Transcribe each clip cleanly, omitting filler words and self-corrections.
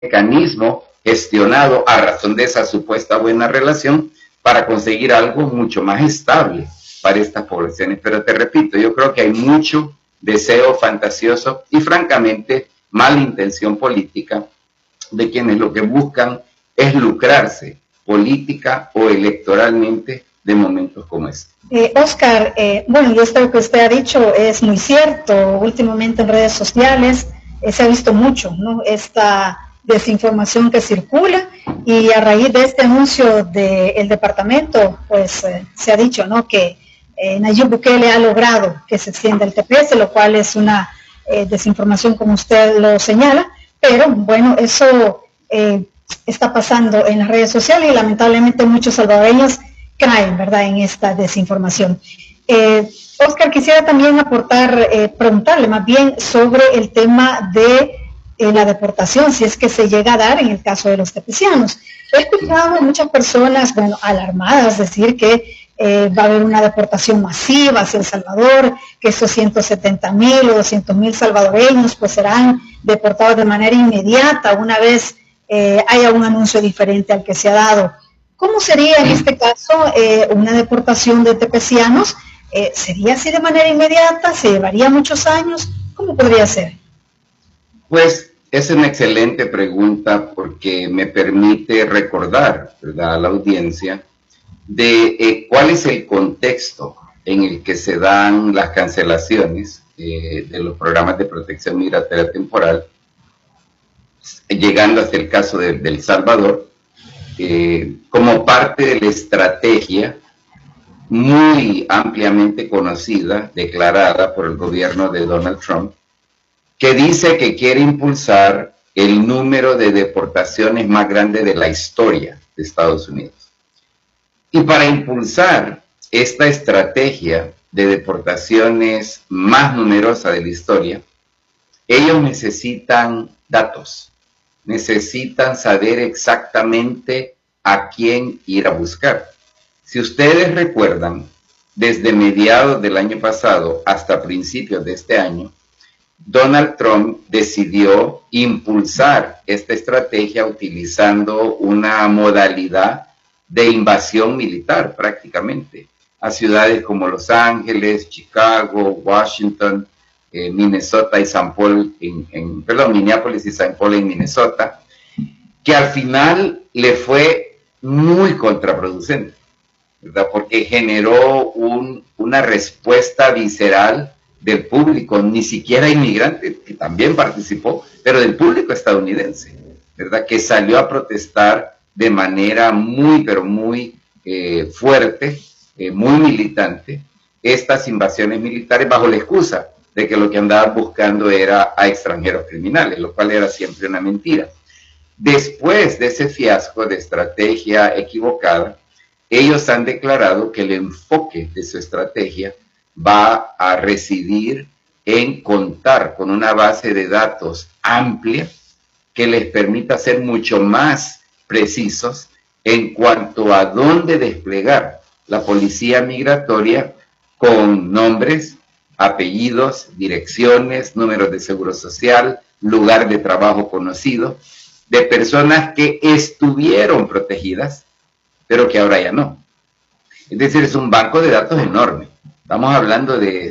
mecanismo gestionado a razón de esa supuesta buena relación para conseguir algo mucho más estable para estas poblaciones. Pero te repito, yo creo que hay mucho deseo fantasioso y francamente mala intención política de quienes lo que buscan es lucrarse política o electoralmente de momentos como este. Oscar, bueno, y esto que usted ha dicho es muy cierto. Últimamente en redes sociales se ha visto mucho, ¿no?, esta desinformación que circula, y a raíz de este anuncio del departamento, pues se ha dicho, ¿no?, que Nayib Bukele ha logrado que se extienda el TPS, lo cual es una desinformación, como usted lo señala, pero bueno, eso está pasando en las redes sociales y lamentablemente muchos salvadoreños caen, ¿verdad?, en esta desinformación. Oscar, quisiera también aportar, preguntarle más bien sobre el tema de la deportación, si es que se llega a dar en el caso de los tepecianos. He escuchado a muchas personas, bueno, alarmadas, decir que va a haber una deportación masiva hacia El Salvador, que esos 170,000 o 200,000 salvadoreños pues serán deportados de manera inmediata una vez haya un anuncio diferente al que se ha dado. ¿Cómo sería en este caso una deportación de tepecianos? ¿Sería así de manera inmediata? ¿Se llevaría muchos años? ¿Cómo podría ser? Pues es una excelente pregunta porque me permite recordar, ¿verdad?, a la audiencia de cuál es el contexto en el que se dan las cancelaciones de los programas de protección migratoria temporal, llegando hasta el caso de El Salvador, como parte de la estrategia muy ampliamente conocida, declarada por el gobierno de Donald Trump, que dice que quiere impulsar el número de deportaciones más grande de la historia de Estados Unidos. Y para impulsar esta estrategia de deportaciones más numerosa de la historia, ellos necesitan datos, necesitan saber exactamente a quién ir a buscar. Si ustedes recuerdan, desde mediados del año pasado hasta principios de este año, Donald Trump decidió impulsar esta estrategia utilizando una modalidad de invasión militar prácticamente a ciudades como Los Ángeles, Chicago, Washington, Minnesota y San Paul, Minneapolis y San Paul en Minnesota, que al final le fue muy contraproducente, ¿verdad?, porque generó una respuesta visceral del público, ni siquiera inmigrante, que también participó, pero del público estadounidense, ¿verdad?, que salió a protestar de manera muy, pero muy fuerte, muy militante, estas invasiones militares bajo la excusa de que lo que andaban buscando era a extranjeros criminales, lo cual era siempre una mentira. Después de ese fiasco de estrategia equivocada, ellos han declarado que el enfoque de su estrategia va a residir en contar con una base de datos amplia que les permita ser mucho más precisos en cuanto a dónde desplegar la policía migratoria con nombres, apellidos, direcciones, números de seguro social, lugar de trabajo conocido, de personas que estuvieron protegidas, pero que ahora ya no. Es decir, es un banco de datos enorme. Estamos hablando de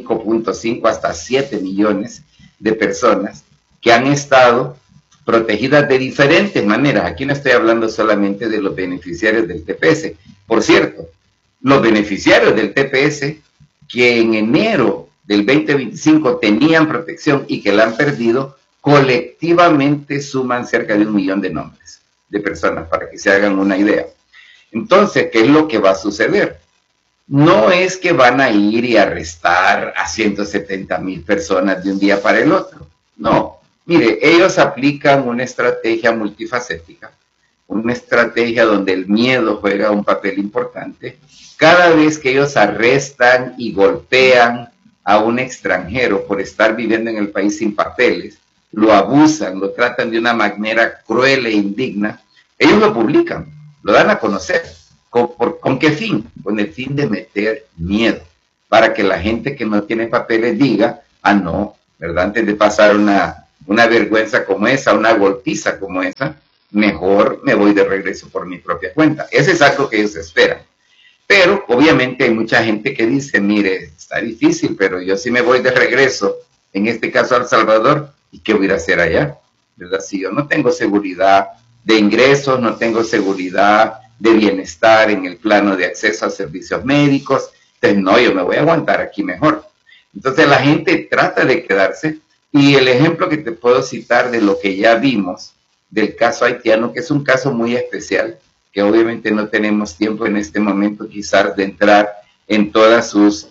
5.5 hasta 7 millones de personas que han estado protegidas de diferentes maneras. Aquí no estoy hablando solamente de los beneficiarios del TPS. Por cierto, los beneficiarios del TPS que en enero del 2025 tenían protección y que la han perdido, colectivamente suman cerca de 1 millón de nombres de personas, para que se hagan una idea. Entonces, ¿qué es lo que va a suceder? No es que van a ir y arrestar a 170,000 personas de un día para el otro. No. Mire, ellos aplican una estrategia multifacética, una estrategia donde el miedo juega un papel importante. Cada vez que ellos arrestan y golpean a un extranjero por estar viviendo en el país sin papeles, lo abusan, lo tratan de una manera cruel e indigna, ellos lo publican, lo dan a conocer. ¿Con qué fin? Con el fin de meter miedo, para que la gente que no tiene papeles diga, ah, no, ¿verdad? Antes de pasar una una vergüenza como esa, una golpiza como esa, mejor me voy de regreso por mi propia cuenta. Ese es algo que ellos esperan. Pero obviamente hay mucha gente que dice, mire, está difícil, pero yo sí me voy de regreso, en este caso a El Salvador, ¿y qué voy a hacer allá? ¿Verdad? Si yo no tengo seguridad de ingresos, no tengo seguridad de bienestar en el plano de acceso a servicios médicos, entonces no, yo me voy a aguantar aquí mejor. Entonces la gente trata de quedarse, y el ejemplo que te puedo citar de lo que ya vimos del caso haitiano, que es un caso muy especial, que obviamente no tenemos tiempo en este momento quizás de entrar en todos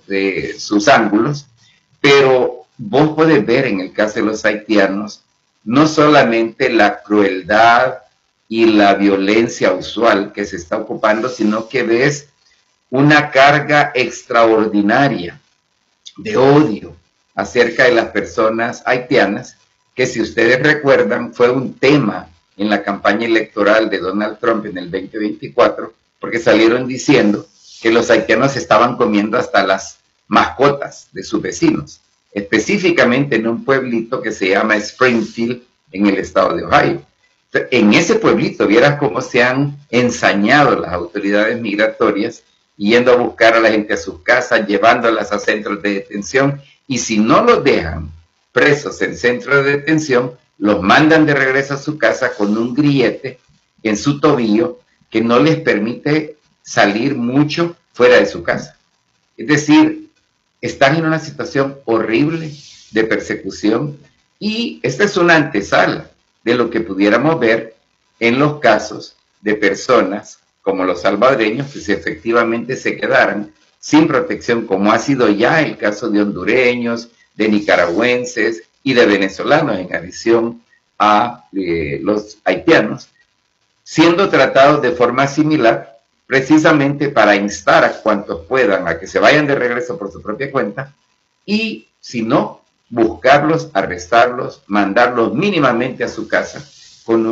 sus ángulos, pero vos podés ver en el caso de los haitianos no solamente la crueldad y la violencia usual que se está ocupando, sino que ves una carga extraordinaria de odio acerca de las personas haitianas, que si ustedes recuerdan fue un tema en la campaña electoral de Donald Trump en el 2024, porque salieron diciendo que los haitianos estaban comiendo hasta las mascotas de sus vecinos, específicamente en un pueblito que se llama Springfield, en el estado de Ohio. En ese pueblito, vieras cómo se han ensañado las autoridades migratorias, yendo a buscar a la gente a sus casas, llevándolas a centros de detención, y si no los dejan presos en centros de detención, los mandan de regreso a su casa con un grillete en su tobillo que no les permite salir mucho fuera de su casa. Es decir, están en una situación horrible de persecución, y esta es una antesala de lo que pudiéramos ver en los casos de personas como los salvadoreños, que si efectivamente se quedaran sin protección, como ha sido ya el caso de hondureños, de nicaragüenses y de venezolanos, en adición a los haitianos, siendo tratados de forma similar, precisamente para instar a cuantos puedan a que se vayan de regreso por su propia cuenta, y si no, buscarlos, arrestarlos, mandarlos mínimamente a su casa con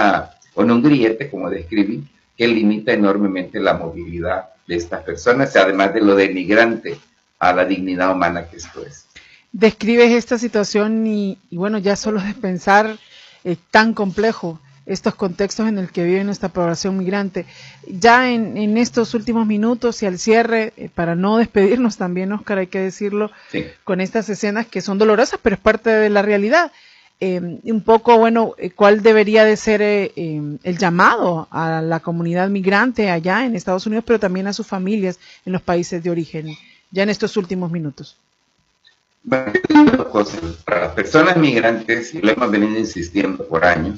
un grillete, como describí, que limita enormemente la movilidad de estas personas, además de lo denigrante a la dignidad humana que esto es. Describes esta situación y bueno, ya solo de pensar tan complejo estos contextos en el que vive nuestra población migrante. Ya en estos últimos minutos y al cierre, para no despedirnos también, Oscar, hay que decirlo, sí, con estas escenas que son dolorosas, pero es parte de la realidad. Un poco, bueno, ¿cuál debería de ser el llamado a la comunidad migrante allá en Estados Unidos, pero también a sus familias en los países de origen, ya en estos últimos minutos? Bueno, para las personas migrantes, y lo hemos venido insistiendo por años,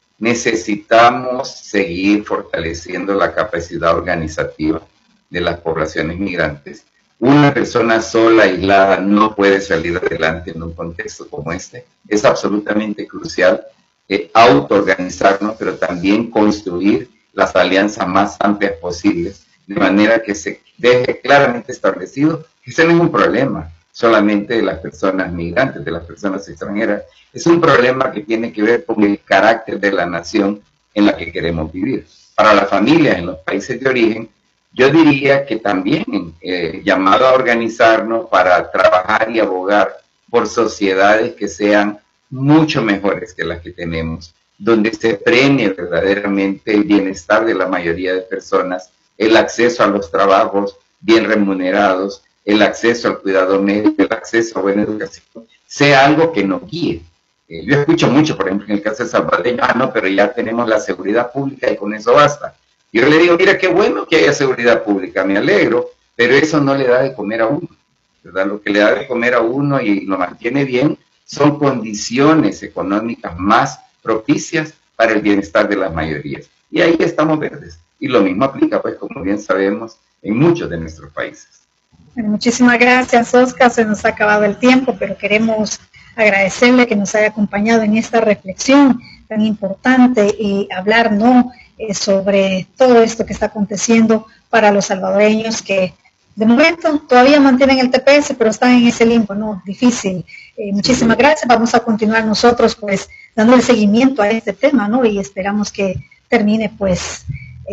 necesitamos seguir fortaleciendo la capacidad organizativa de las poblaciones migrantes. Una persona sola, aislada, no puede salir adelante en un contexto como este. Es absolutamente crucial autoorganizarnos, pero también construir las alianzas más amplias posibles, de manera que se deje claramente establecido que ese no es un problema solamente de las personas migrantes, de las personas extranjeras. Es un problema que tiene que ver con el carácter de la nación en la que queremos vivir. Para las familias en los países de origen, yo diría que también llamado a organizarnos para trabajar y abogar por sociedades que sean mucho mejores que las que tenemos, donde se premie verdaderamente el bienestar de la mayoría de personas, el acceso a los trabajos bien remunerados, el acceso al cuidado médico, el acceso a buena educación, sea algo que nos guíe. Yo escucho mucho, por ejemplo, en el caso de salvadoreño, no, pero ya tenemos la seguridad pública y con eso basta. Yo le digo, mira, qué bueno que haya seguridad pública, me alegro, pero eso no le da de comer a uno, ¿verdad? Lo que le da de comer a uno y lo mantiene bien son condiciones económicas más propicias para el bienestar de las mayorías. Y ahí estamos verdes. Y lo mismo aplica, pues, como bien sabemos, en muchos de nuestros países. Bueno, muchísimas gracias, Oscar. Se nos ha acabado el tiempo, pero queremos agradecerle que nos haya acompañado en esta reflexión tan importante y hablar, ¿no?, sobre todo esto que está aconteciendo para los salvadoreños que de momento todavía mantienen el TPS, pero están en ese limbo, ¿no?, difícil. Muchísimas gracias. Vamos a continuar nosotros, pues, dándole seguimiento a este tema, ¿no?, y esperamos que termine, pues,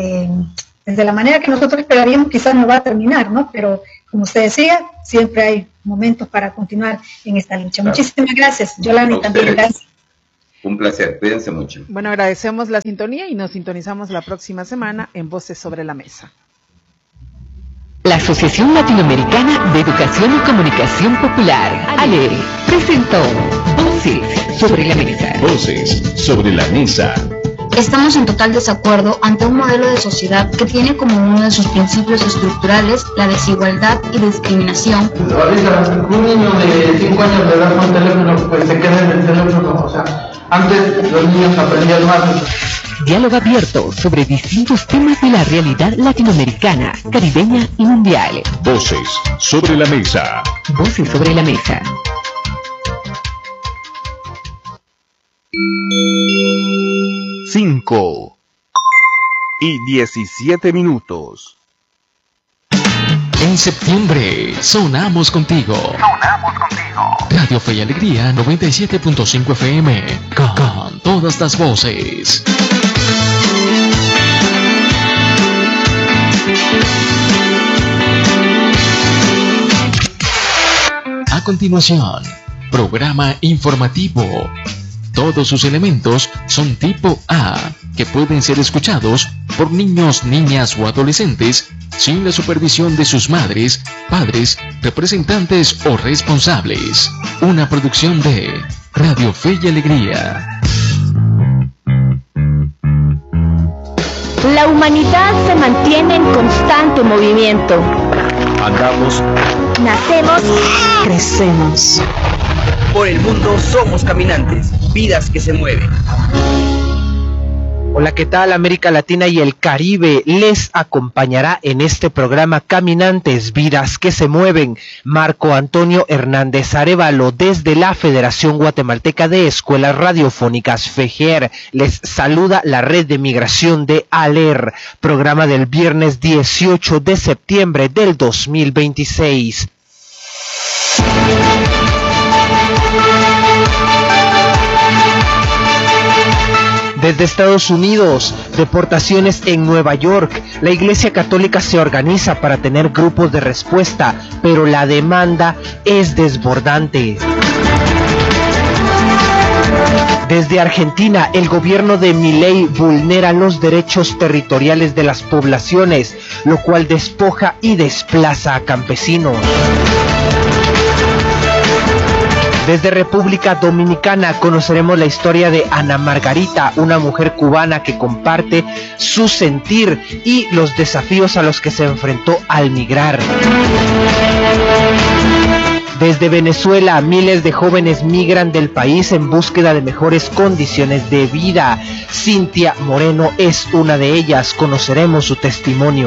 desde la manera que nosotros esperaríamos. Quizás no va a terminar, ¿no?, pero como usted decía, siempre hay momentos para continuar en esta lucha. Muchísimas gracias, Yolanda, y también gracias. Un placer, cuídense mucho. Bueno, agradecemos la sintonía y nos sintonizamos la próxima semana en Voces sobre la Mesa. La Asociación Latinoamericana de Educación y Comunicación Popular, ALER, presentó Voces sobre la Mesa. Voces sobre la Mesa. Estamos en total desacuerdo ante un modelo de sociedad que tiene como uno de sus principios estructurales la desigualdad y discriminación. Ahorita un niño de 5 años de edad con teléfono, pues se queda en el teléfono, o sea, antes los niños aprendían más. Diálogo abierto sobre distintos temas de la realidad latinoamericana, caribeña y mundial. Voces sobre la Mesa. Voces sobre la Mesa. 5:17. En septiembre, sonamos contigo. Radio Fe y Alegría 97.5 FM. Con todas las voces. A continuación, programa informativo. Todos sus elementos son tipo A, que pueden ser escuchados por niños, niñas o adolescentes sin la supervisión de sus madres, padres, representantes o responsables. Una producción de Radio Fe y Alegría. La humanidad se mantiene en constante movimiento. Andamos, Nacemos, crecemos. Por el mundo somos caminantes, vidas que se mueven. Hola, ¿qué tal? América Latina y el Caribe les acompañará en este programa Caminantes, Vidas que se Mueven. Marco Antonio Hernández Arévalo, desde la Federación Guatemalteca de Escuelas Radiofónicas FEGER. Les saluda la Red de Migración de ALER, programa del viernes 18 de septiembre del 2026. Desde Estados Unidos, deportaciones en Nueva York. La Iglesia Católica se organiza para tener grupos de respuesta, pero la demanda es desbordante. Desde Argentina, el gobierno de Milei vulnera los derechos territoriales de las poblaciones, lo cual despoja y desplaza a campesinos. Desde República Dominicana conoceremos la historia de Ana Margarita, una mujer cubana que comparte su sentir y los desafíos a los que se enfrentó al migrar. Desde Venezuela, miles de jóvenes migran del país en búsqueda de mejores condiciones de vida. Cintia Moreno es una de ellas, conoceremos su testimonio.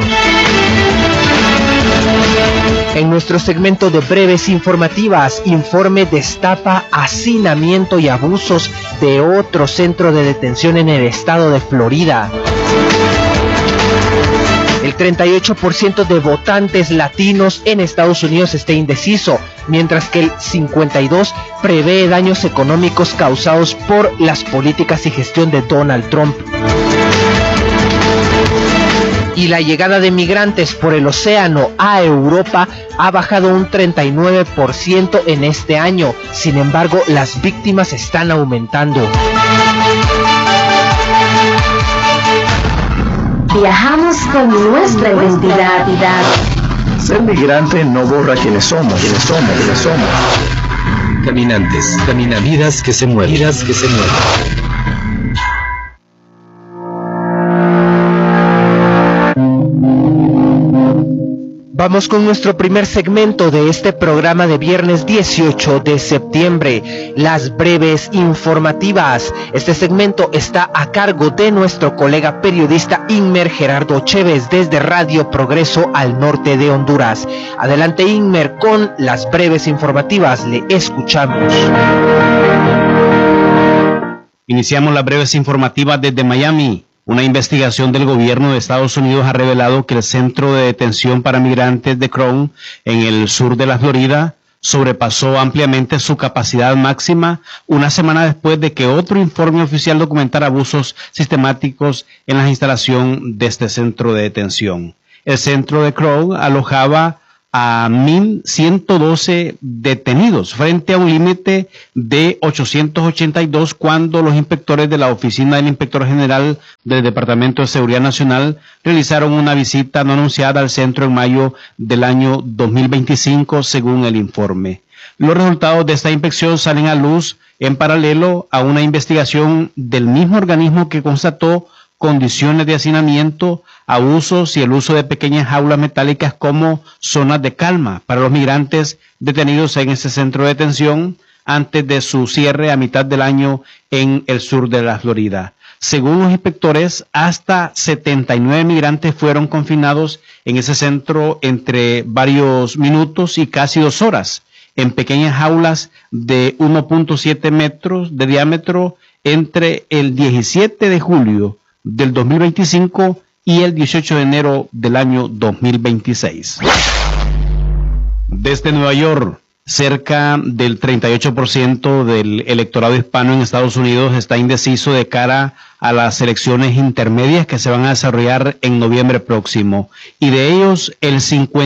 En nuestro segmento de breves informativas, informe destapa hacinamiento y abusos de otro centro de detención en el estado de Florida. El 38% de votantes latinos en Estados Unidos está indeciso, mientras que el 52% prevé daños económicos causados por las políticas y gestión de Donald Trump. Y la llegada de migrantes por el océano a Europa ha bajado un 39% en este año. Sin embargo, las víctimas están aumentando. Viajamos con nuestra identidad. ser migrante no borra quienes somos. Caminantes, vidas que se mueven. Vamos con nuestro primer segmento de este programa de viernes 18 de septiembre, las breves informativas. Este segmento está a cargo de nuestro colega periodista Inmer Gerardo Chévez desde Radio Progreso al norte de Honduras. Adelante Inmer con las breves informativas, le escuchamos. Iniciamos las breves informativas desde Miami. Una investigación del gobierno de Estados Unidos ha revelado que el centro de detención para migrantes de Crown, en el sur de la Florida, sobrepasó ampliamente su capacidad máxima una semana después de que otro informe oficial documentara abusos sistemáticos en la instalación de este centro de detención. El centro de Crown alojaba a 1.112 detenidos, frente a un límite de 882 cuando los inspectores de la Oficina del Inspector General del Departamento de Seguridad Nacional realizaron una visita no anunciada al centro en mayo del año 2025, según el informe. Los resultados de esta inspección salen a luz en paralelo a una investigación del mismo organismo que constató condiciones de hacinamiento, abusos y el uso de pequeñas jaulas metálicas como zonas de calma para los migrantes detenidos en ese centro de detención antes de su cierre a mitad del año en el sur de la Florida. Según los inspectores, hasta 79 migrantes fueron confinados en ese centro entre varios minutos y casi 2 horas, en pequeñas jaulas de 1.7 metros de diámetro entre el 17 de julio del 2025 y el 18 de enero del año 2026. Desde Nueva York, cerca del 38% del electorado hispano en Estados Unidos está indeciso de cara a las elecciones intermedias que se van a desarrollar en noviembre próximo. Y de ellos, el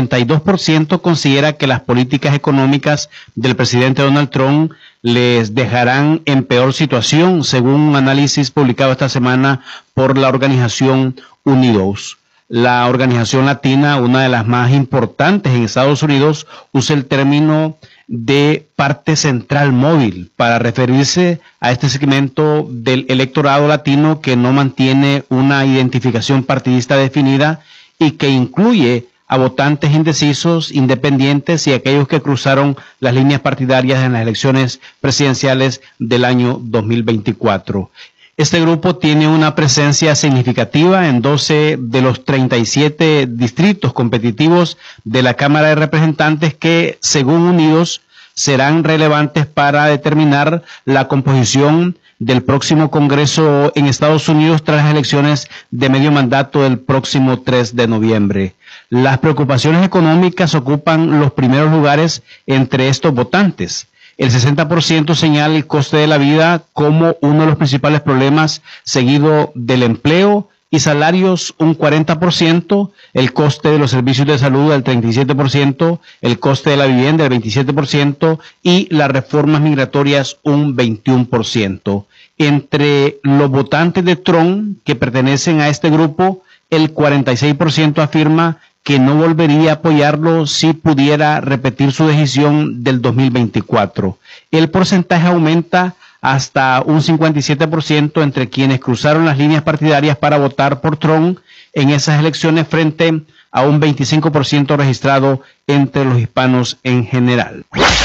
52% considera que las políticas económicas del presidente Donald Trump les dejarán en peor situación, según un análisis publicado esta semana por la organización Unidos. La organización latina, una de las más importantes en Estados Unidos, usa el término de parte central móvil para referirse a este segmento del electorado latino que no mantiene una identificación partidista definida y que incluye a votantes indecisos, independientes y aquellos que cruzaron las líneas partidarias en las elecciones presidenciales del año 2024. Este grupo tiene una presencia significativa en 12 de los 37 distritos competitivos de la Cámara de Representantes que, según Unidos, serán relevantes para determinar la composición del próximo Congreso en Estados Unidos tras las elecciones de medio mandato del próximo 3 de noviembre. Las preocupaciones económicas ocupan los primeros lugares entre estos votantes. El 60% señala el coste de la vida como uno de los principales problemas, seguido del empleo y salarios un 40%, el coste de los servicios de salud el 37%, el coste de la vivienda el 27% y las reformas migratorias un 21%. Entre los votantes de Trump que pertenecen a este grupo, el 46% afirma que no volvería a apoyarlo si pudiera repetir su decisión del 2024. El porcentaje aumenta hasta un 57% entre quienes cruzaron las líneas partidarias para votar por Trump en esas elecciones frente a un 25% registrado entre los hispanos en general.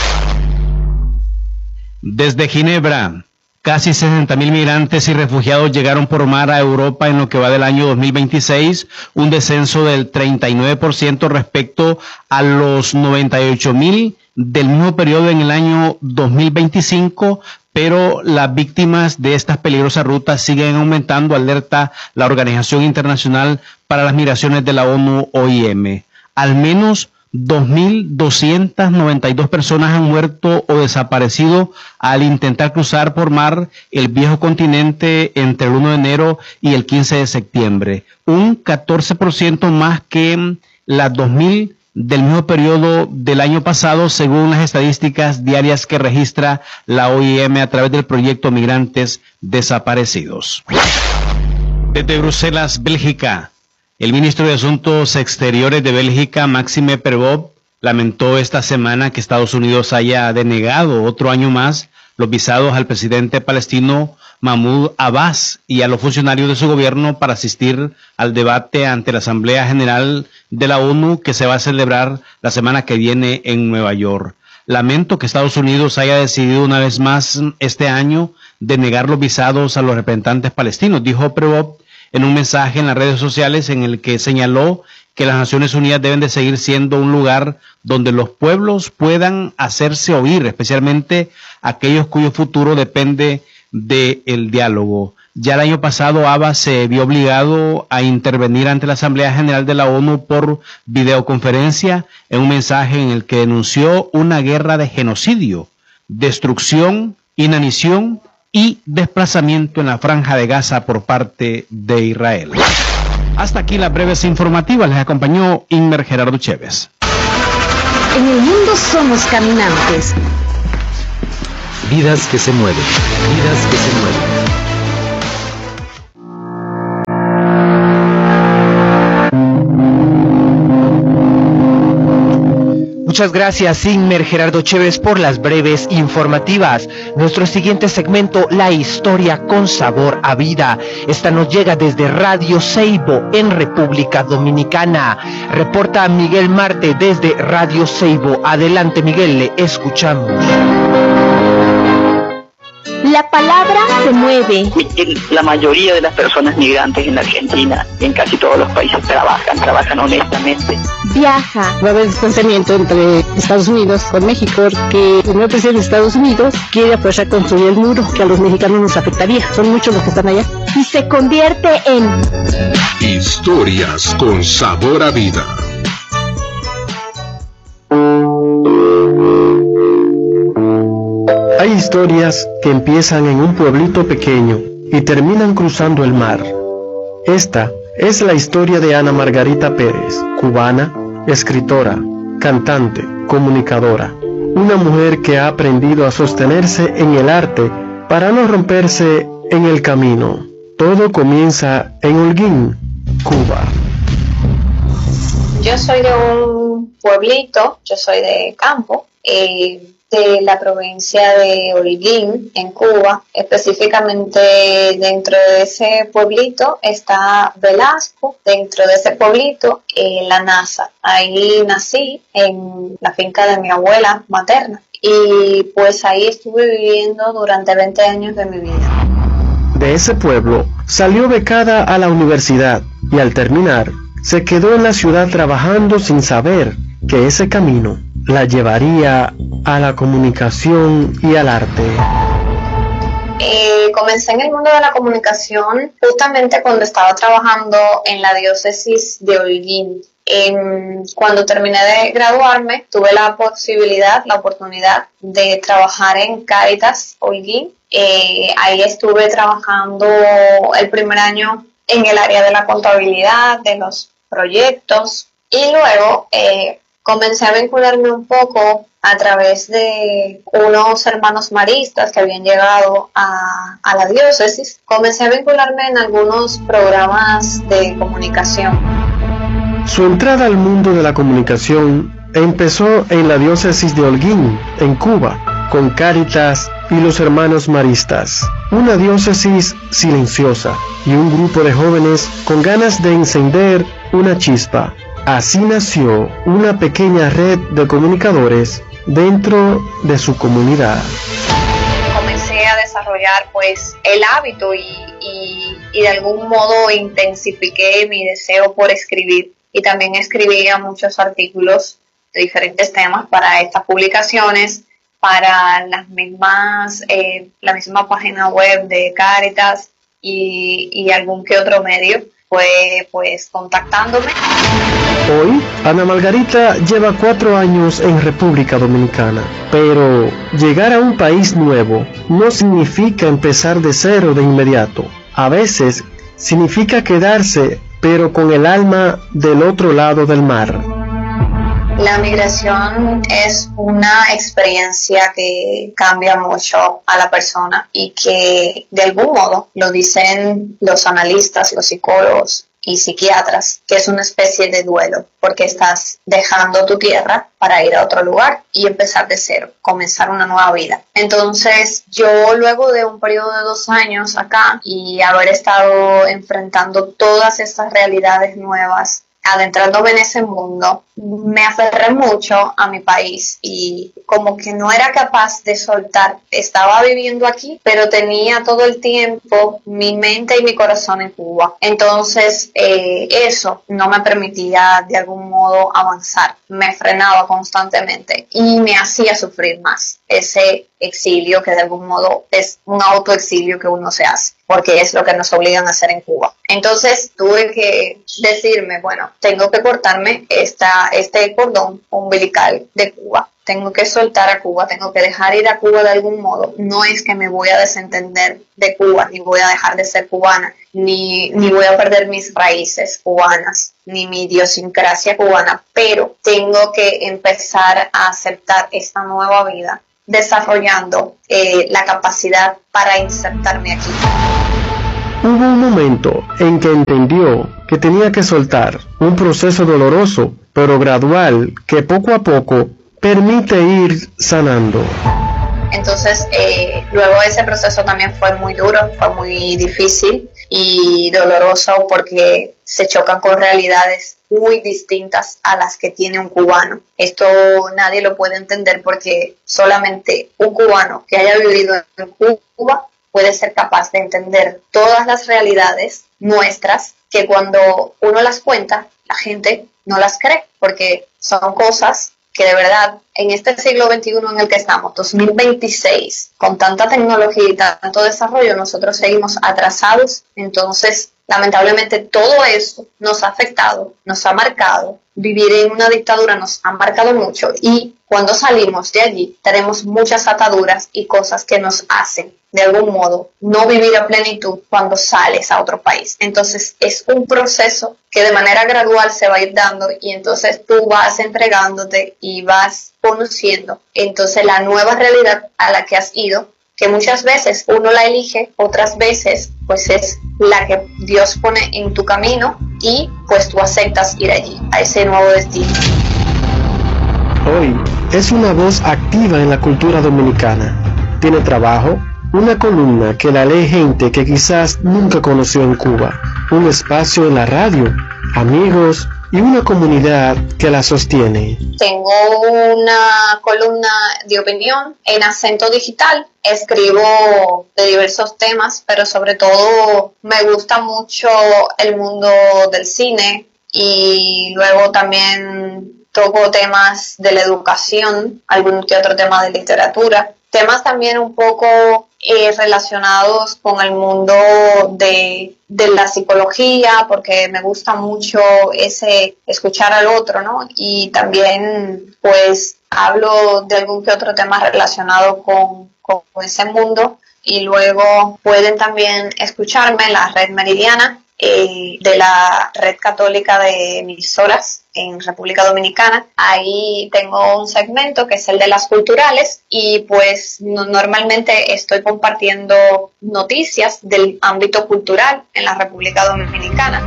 Desde Ginebra, casi 60.000 migrantes y refugiados llegaron por mar a Europa en lo que va del año 2026, un descenso del 39% respecto a los 98.000 del mismo periodo en el año 2025, pero las víctimas de estas peligrosas rutas siguen aumentando, alerta la Organización Internacional para las Migraciones de la ONU, OIM. Al menos 2.292 personas han muerto o desaparecido al intentar cruzar por mar el viejo continente entre el 1 de enero y el 15 de septiembre, un 14% más que las 2.000 del mismo periodo del año pasado, según las estadísticas diarias que registra la OIM a través del proyecto Migrantes Desaparecidos. Desde Bruselas, Bélgica, el ministro de Asuntos Exteriores de Bélgica, Maxime Prevot, lamentó esta semana que Estados Unidos haya denegado otro año más los visados al presidente palestino Mahmoud Abbas y a los funcionarios de su gobierno para asistir al debate ante la Asamblea General de la ONU que se va a celebrar la semana que viene en Nueva York. Lamento que Estados Unidos haya decidido una vez más este año denegar los visados a los representantes palestinos, dijo Prevot en un mensaje en las redes sociales en el que señaló que las Naciones Unidas deben de seguir siendo un lugar donde los pueblos puedan hacerse oír, especialmente aquellos cuyo futuro depende del diálogo. Ya el año pasado Abbas se vio obligado a intervenir ante la Asamblea General de la ONU por videoconferencia en un mensaje en el que denunció una guerra de genocidio, destrucción, inanición y desplazamiento en la Franja de Gaza por parte de Israel. Hasta aquí las breves informativas. Les acompañó Inmer Gerardo Chévez. En el mundo somos caminantes. Vidas que se mueven, vidas que se mueven. Muchas gracias, Inmer Gerardo Chévez, por las breves informativas. Nuestro siguiente segmento, la historia con sabor a vida. Esta nos llega desde Radio Ceibo, en República Dominicana. Reporta Miguel Marte desde Radio Ceibo. Adelante, Miguel, le escuchamos. La palabra se mueve. La mayoría de las personas migrantes en la Argentina y en casi todos los países trabajan honestamente. Viaja. Va a haber distanciamiento entre Estados Unidos con México, porque el nuevo presidente de Estados Unidos quiere pues reconstruir el muro, que a los mexicanos nos afectaría. Son muchos los que están allá. Y se convierte en Historias con sabor a vida. Hay historias que empiezan en un pueblito pequeño y terminan cruzando el mar. Esta es la historia de Ana Margarita Pérez, cubana, escritora, cantante, comunicadora. Una mujer que ha aprendido a sostenerse en el arte para no romperse en el camino. Todo comienza en Holguín, Cuba. Yo soy de un pueblito, yo soy de campo, de la provincia de Holguín, en Cuba. Específicamente dentro de ese pueblito está Velasco, dentro de ese pueblito la NASA. Ahí nací, en la finca de mi abuela materna, y pues ahí estuve viviendo durante 20 años de mi vida. De ese pueblo salió becada a la universidad y al terminar se quedó en la ciudad trabajando sin saber que ese camino la llevaría a la comunicación y al arte. Comencé en el mundo de la comunicación justamente cuando estaba trabajando en la diócesis de Holguín. Cuando terminé de graduarme, tuve la oportunidad de trabajar en Cáritas Holguín. Ahí estuve trabajando el primer año en el área de la contabilidad, de los proyectos, y luego comencé a vincularme un poco a través de unos hermanos maristas que habían llegado a la diócesis. Comencé a vincularme en algunos programas de comunicación. Su entrada al mundo de la comunicación empezó en la diócesis de Holguín, en Cuba, con Cáritas y los hermanos maristas. Una diócesis silenciosa y un grupo de jóvenes con ganas de encender una chispa. Así nació una pequeña red de comunicadores dentro de su comunidad. Comencé a desarrollar pues el hábito y de algún modo intensifiqué mi deseo por escribir, y también escribía muchos artículos de diferentes temas para estas publicaciones, para la misma página web de Cáritas y algún que otro medio fue pues contactándome. Hoy, Ana Margarita lleva 4 años en República Dominicana, pero llegar a un país nuevo no significa empezar de cero de inmediato. A veces significa quedarse, pero con el alma del otro lado del mar. La migración es una experiencia que cambia mucho a la persona y que de algún modo lo dicen los analistas, los psicólogos y psiquiatras, que es una especie de duelo, porque estás dejando tu tierra para ir a otro lugar y empezar de cero, comenzar una nueva vida. Entonces yo, luego de un periodo de 2 años acá y haber estado enfrentando todas estas realidades nuevas, adentrándome en ese mundo, me aferré mucho a mi país y como que no era capaz de soltar. Estaba viviendo aquí, pero tenía todo el tiempo mi mente y mi corazón en Cuba. Entonces eso no me permitía de algún modo avanzar. Me frenaba constantemente y me hacía sufrir más. Ese exilio que de algún modo es un autoexilio que uno se hace, porque es lo que nos obligan a hacer en Cuba. Entonces tuve que decirme, bueno, tengo que cortarme este cordón umbilical de Cuba tengo que soltar a Cuba, tengo que dejar ir a Cuba de algún modo. No es que me voy a desentender de Cuba, ni voy a dejar de ser cubana, ni voy a perder mis raíces cubanas, ni mi idiosincrasia cubana, pero tengo que empezar a aceptar esta nueva vida, desarrollando la capacidad para insertarme aquí. Hubo un momento en que entendió que tenía que soltar, un proceso doloroso, pero gradual, que poco a poco permite ir sanando. Entonces, luego ese proceso también fue muy duro, fue muy difícil y doloroso porque se chocan con realidades muy distintas a las que tiene un cubano. Esto nadie lo puede entender porque solamente un cubano que haya vivido en Cuba puede ser capaz de entender todas las realidades nuestras que cuando uno las cuenta, la gente no las cree, porque son cosas que de verdad en este siglo XXI en el que estamos, 2026, con tanta tecnología y tanto desarrollo, nosotros seguimos atrasados. Entonces, lamentablemente todo eso nos ha afectado, nos ha marcado. Vivir en una dictadura nos ha marcado mucho y cuando salimos de allí tenemos muchas ataduras y cosas que nos hacen de algún modo no vivir a plenitud cuando sales a otro país. Entonces es un proceso que de manera gradual se va a ir dando y entonces tú vas entregándote y vas conociendo entonces la nueva realidad a la que has ido, que muchas veces uno la elige, otras veces pues es la que Dios pone en tu camino y pues tú aceptas ir allí, a ese nuevo destino. Hoy es una voz activa en la cultura dominicana. Tiene trabajo, una columna que la lee gente que quizás nunca conoció en Cuba, un espacio en la radio, amigos y una comunidad que la sostiene. Tengo una columna de opinión en Acento Digital. Escribo de diversos temas, pero sobre todo me gusta mucho el mundo del cine y luego también toco temas de la educación, algún que otro tema de literatura, temas también un poco relacionados con el mundo de la psicología, porque me gusta mucho ese escuchar al otro, ¿no? Y también pues hablo de algún que otro tema relacionado con ese mundo. Y luego pueden también escucharme en la red Meridiana, de la red católica de emisoras en República Dominicana. Ahí tengo un segmento que es el de las culturales y pues normalmente estoy compartiendo noticias del ámbito cultural en la República Dominicana.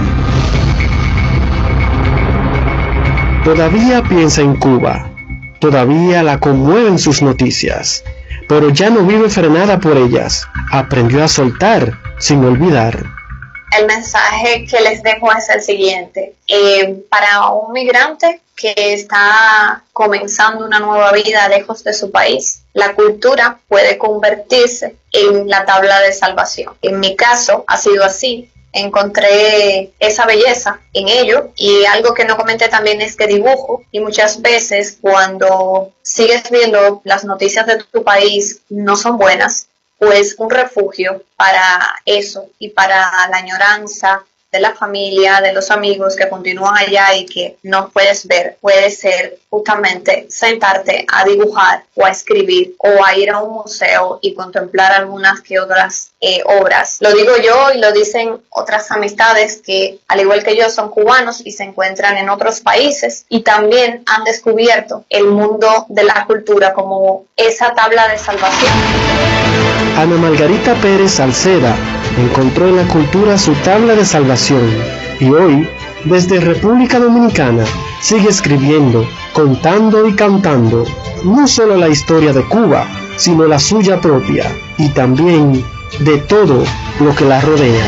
Todavía piensa en Cuba, todavía la conmueven sus noticias, pero ya no vive frenada por ellas, aprendió a soltar sin olvidar. El mensaje que les dejo es el siguiente. Para un migrante que está comenzando una nueva vida lejos de su país, la cultura puede convertirse en la tabla de salvación. En mi caso ha sido así. Encontré esa belleza en ello y algo que no comenté también es que dibujo y muchas veces cuando sigues viendo las noticias de tu país no son buenas, pues un refugio para eso y para la añoranza de la familia, de los amigos que continúan allá y que no puedes ver, puede ser justamente sentarte a dibujar o a escribir o a ir a un museo y contemplar algunas que otras obras. Lo digo yo y lo dicen otras amistades que al igual que yo son cubanos y se encuentran en otros países y también han descubierto el mundo de la cultura como esa tabla de salvación. Ana Margarita Pérez Salceda encontró en la cultura su tabla de salvación y hoy, desde República Dominicana, sigue escribiendo, contando y cantando no solo la historia de Cuba, sino la suya propia y también de todo lo que la rodea.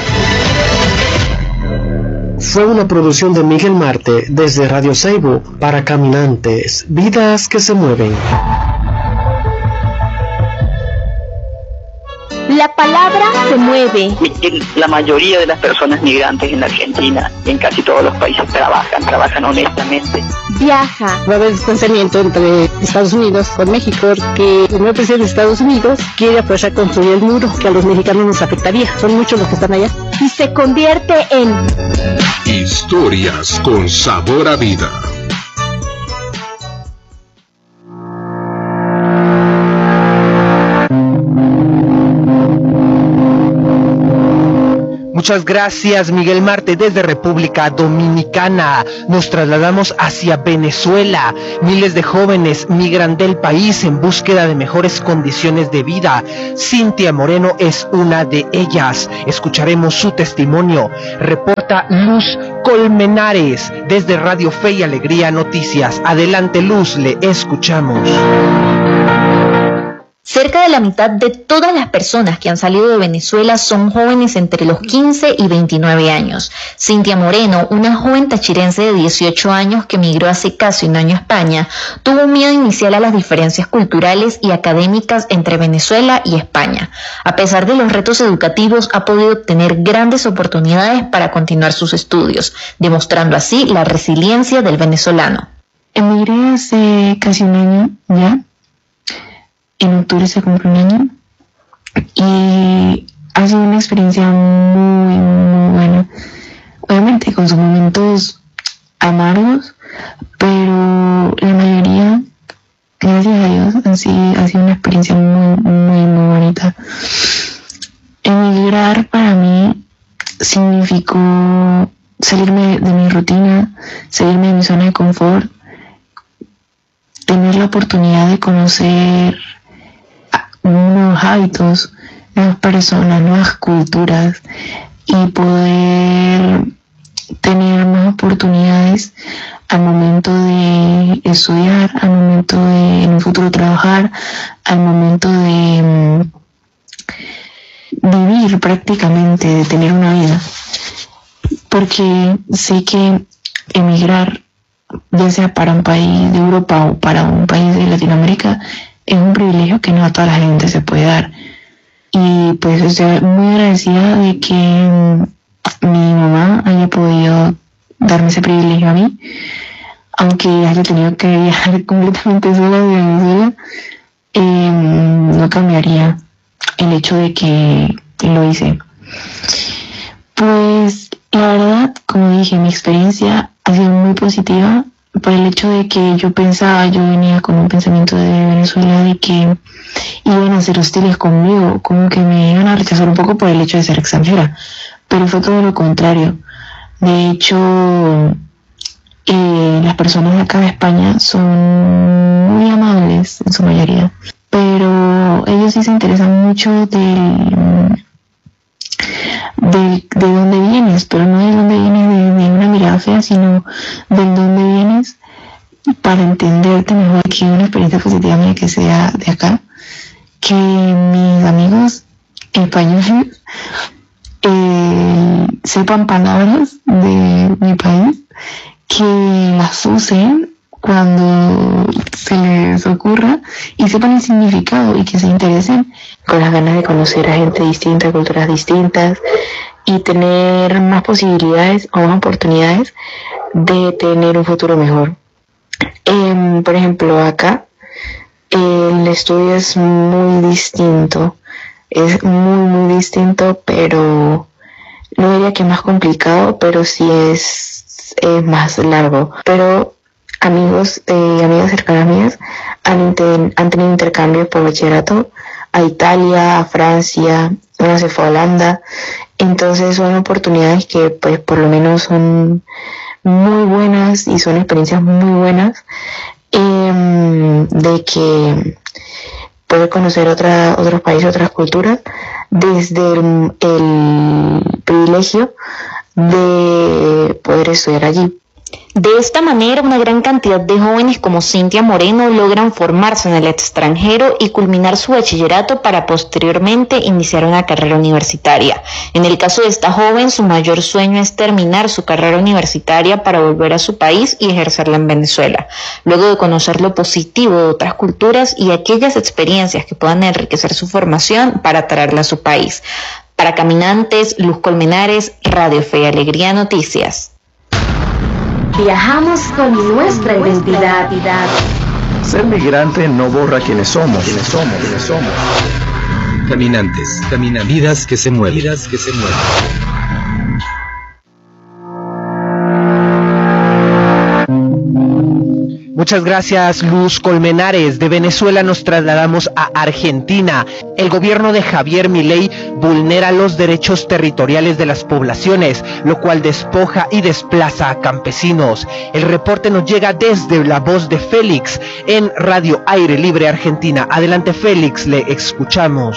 Fue una producción de Miguel Marte desde Radio Seibo para Caminantes, vidas que se mueven. La palabra se mueve. La mayoría de las personas migrantes en Argentina y en casi todos los países trabajan honestamente. Viaja. Va a haber distanciamiento entre Estados Unidos con México, porque el nuevo presidente de Estados Unidos quiere aprovechar a construir el muro que a los mexicanos nos afectaría. Son muchos los que están allá. Y se convierte en Historias con sabor a vida. Muchas gracias, Miguel Marte, desde República Dominicana. Nos trasladamos hacia Venezuela. Miles de jóvenes migran del país en búsqueda de mejores condiciones de vida. Cintia Moreno es una de ellas. Escucharemos su testimonio. Reporta Luz Colmenares desde Radio Fe y Alegría Noticias. Adelante, Luz, le escuchamos. Cerca de la mitad de todas las personas que han salido de Venezuela son jóvenes entre los 15 y 29 años. Cintia Moreno, una joven tachirense de 18 años que migró hace casi un año a España, tuvo un miedo inicial a las diferencias culturales y académicas entre Venezuela y España. A pesar de los retos educativos, ha podido obtener grandes oportunidades para continuar sus estudios, demostrando así la resiliencia del venezolano. Emigré hace casi un año ya. En octubre se cumple un año y ha sido una experiencia muy, muy buena. Obviamente con sus momentos amargos, pero la mayoría, gracias a Dios, ha sido una experiencia muy, muy, muy bonita. Emigrar para mí significó salirme de mi rutina, salirme de mi zona de confort, tener la oportunidad de conocer nuevos hábitos, nuevas personas, nuevas culturas y poder tener más oportunidades al momento de estudiar, al momento de en un futuro trabajar, al momento de vivir prácticamente, de tener una vida. Porque sé que emigrar, ya sea para un país de Europa o para un país de Latinoamérica, es un privilegio que no a toda la gente se puede dar. Y pues estoy muy agradecida de que mi mamá haya podido darme ese privilegio a mí, aunque haya tenido que viajar completamente sola de Venezuela. No cambiaría el hecho de que lo hice. Pues la verdad, como dije, mi experiencia ha sido muy positiva por el hecho de que yo venía con un pensamiento de Venezuela de que iban a ser hostiles conmigo, como que me iban a rechazar un poco por el hecho de ser extranjera, pero fue todo lo contrario. De hecho, las personas de acá de España son muy amables en su mayoría, pero ellos sí se interesan mucho de dónde vienes, pero no de dónde vienes de una mirada fea, sino de dónde vienes para entenderte mejor, que una experiencia positiva mía que sea de acá, que mis amigos españoles sepan palabras de mi país, que las usen cuando se les ocurra y sepan el significado y que se interesen con las ganas de conocer a gente distinta, culturas distintas y tener más posibilidades o más oportunidades de tener un futuro mejor. Por ejemplo, acá el estudio es muy distinto, muy distinto, pero no diría que más complicado, pero sí es más largo. Pero amigas cercanas mías han tenido intercambios por bachillerato a Italia, a Francia, una se fue a Holanda. Entonces son oportunidades que pues por lo menos son muy buenas y son experiencias muy buenas, de que poder conocer otros países, otras culturas, desde el privilegio de poder estudiar allí. De esta manera, una gran cantidad de jóvenes como Cintia Moreno logran formarse en el extranjero y culminar su bachillerato para posteriormente iniciar una carrera universitaria. En el caso de esta joven, su mayor sueño es terminar su carrera universitaria para volver a su país y ejercerla en Venezuela, luego de conocer lo positivo de otras culturas y aquellas experiencias que puedan enriquecer su formación para traerla a su país. Para Caminantes, Luz Colmenares, Radio Fe y Alegría Noticias. Viajamos con nuestra identidad. Ser migrante no borra quienes somos. Caminantes, vidas que se mueven. Muchas gracias, Luz Colmenares. De Venezuela nos trasladamos a Argentina. El gobierno de Javier Milei vulnera los derechos territoriales de las poblaciones, lo cual despoja y desplaza a campesinos. El reporte nos llega desde la voz de Félix en Radio Aire Libre Argentina. Adelante, Félix, le escuchamos.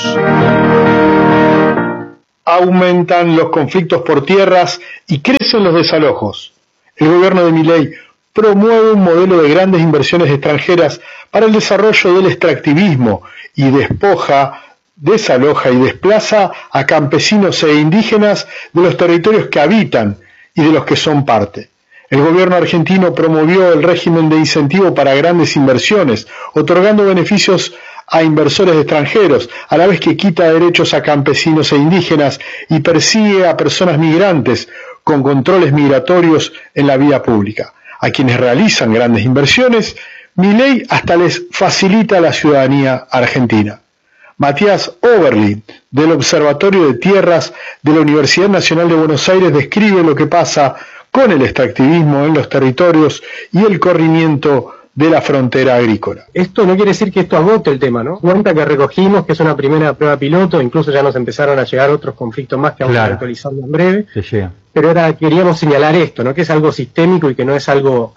Aumentan los conflictos por tierras y crecen los desalojos. El gobierno de Milei promueve un modelo de grandes inversiones extranjeras para el desarrollo del extractivismo y desaloja y desplaza a campesinos e indígenas de los territorios que habitan y de los que son parte. El gobierno argentino promovió el régimen de incentivo para grandes inversiones, otorgando beneficios a inversores extranjeros, a la vez que quita derechos a campesinos e indígenas y persigue a personas migrantes con controles migratorios en la vía pública. A quienes realizan grandes inversiones, Milei hasta les facilita la ciudadanía argentina. Matías Oberlin, del Observatorio de Tierras de la Universidad Nacional de Buenos Aires, describe lo que pasa con el extractivismo en los territorios y el corrimiento de la frontera agrícola. Esto no quiere decir que esto agote el tema, ¿no? Cuenta que recogimos que es una primera prueba piloto, incluso ya nos empezaron a llegar otros conflictos más que vamos a actualizar en breve. Pero ahora queríamos señalar esto, ¿no? Que es algo sistémico y que no es algo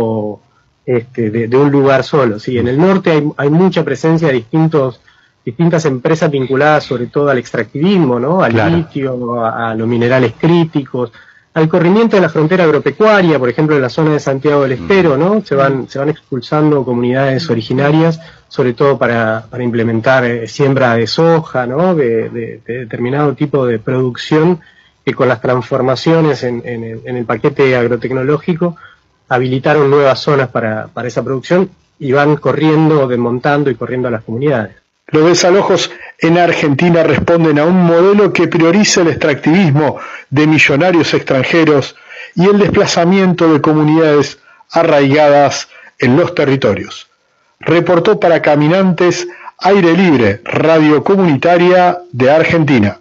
de un lugar solo. Sí, en el norte hay mucha presencia de distintas empresas vinculadas sobre todo al extractivismo, ¿no? Al litio, a los minerales críticos, al corrimiento de la frontera agropecuaria, por ejemplo en la zona de Santiago del Estero, ¿no? Se van expulsando comunidades originarias, sobre todo para implementar siembra de soja, ¿no? De determinado tipo de producción, que con las transformaciones en el paquete agrotecnológico habilitaron nuevas zonas para esa producción y van corriendo, desmontando y corriendo a las comunidades. Los desalojos en Argentina responden a un modelo que prioriza el extractivismo de millonarios extranjeros y el desplazamiento de comunidades arraigadas en los territorios. Reportó para Caminantes Aire Libre, radio comunitaria de Argentina.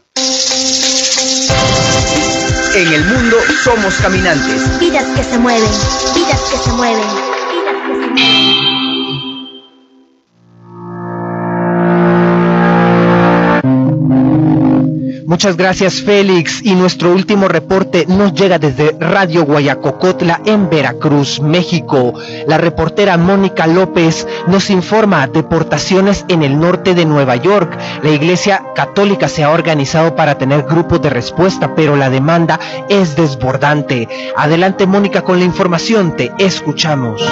En el mundo somos caminantes. Vidas que se mueven, vidas que se mueven, vidas que se mueven. Muchas gracias, Félix. Y nuestro último reporte nos llega desde Radio Guayacocotla en Veracruz, México. La reportera Mónica López nos informa de deportaciones en el norte de Nueva York. La Iglesia Católica se ha organizado para tener grupos de respuesta, pero la demanda es desbordante. Adelante, Mónica, con la información. Te escuchamos.